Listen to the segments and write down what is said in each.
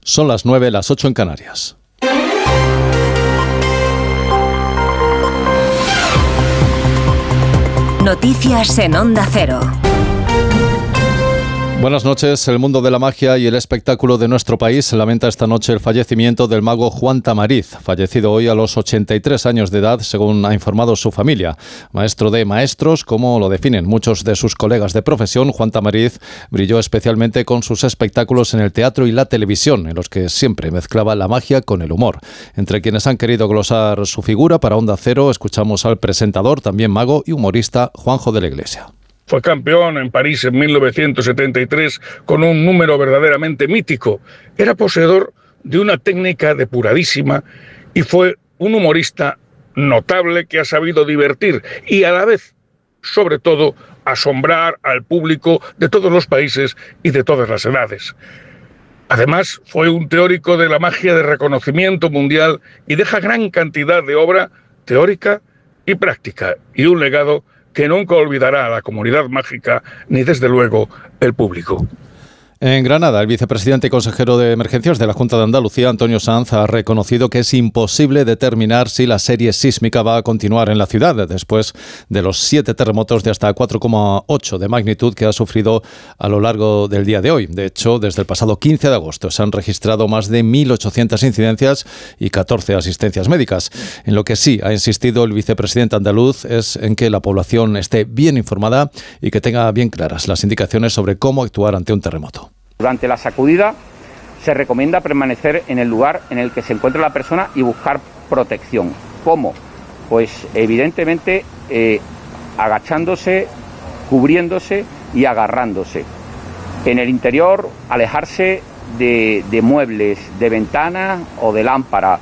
Son las 9, las 8 en Canarias. Noticias en Onda Cero. Buenas noches. El mundo de la magia y el espectáculo de nuestro país lamenta esta noche el fallecimiento del mago Juan Tamariz, fallecido hoy a los 83 años de edad, según ha informado su familia. Maestro de maestros, como lo definen muchos de sus colegas de profesión, Juan Tamariz brilló especialmente con sus espectáculos en el teatro y la televisión, en los que siempre mezclaba la magia con el humor. Entre quienes han querido glosar su figura, para Onda Cero escuchamos al presentador, también mago y humorista, Juanjo de la Iglesia. Fue campeón en París en 1973 con un número verdaderamente mítico. Era poseedor de una técnica depuradísima y fue un humorista notable que ha sabido divertir y a la vez, sobre todo, asombrar al público de todos los países y de todas las edades. Además, fue un teórico de la magia de reconocimiento mundial y deja gran cantidad de obra teórica y práctica y un legado que nunca olvidará a la comunidad mágica ni, desde luego, el público. En Granada, el vicepresidente y consejero de Emergencias de la Junta de Andalucía, Antonio Sanz, ha reconocido que es imposible determinar si la serie sísmica va a continuar en la ciudad después de los 7 terremotos de hasta 4,8 de magnitud que ha sufrido a lo largo del día de hoy. De hecho, desde el pasado 15 de agosto se han registrado más de 1.800 incidencias y 14 asistencias médicas. En lo que sí ha insistido el vicepresidente andaluz es en que la población esté bien informada y que tenga bien claras las indicaciones sobre cómo actuar ante un terremoto. Durante la sacudida se recomienda permanecer en el lugar en el que se encuentra la persona y buscar protección. ¿Cómo? Pues evidentemente agachándose, cubriéndose y agarrándose. En el interior, alejarse de muebles, de ventanas o de lámparas.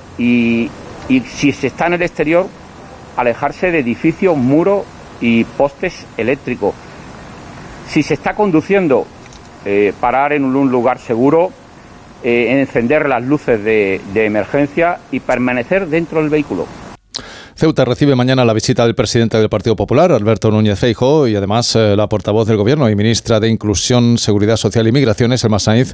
Y si se está en el exterior, alejarse de edificios, muros y postes eléctricos. Si se está conduciendo, parar en un lugar seguro, encender las luces de emergencia y permanecer dentro del vehículo. Ceuta recibe mañana la visita del presidente del Partido Popular, Alberto Núñez Feijóo, y además la portavoz del Gobierno y ministra de Inclusión, Seguridad Social y Migraciones, Elma Sainz,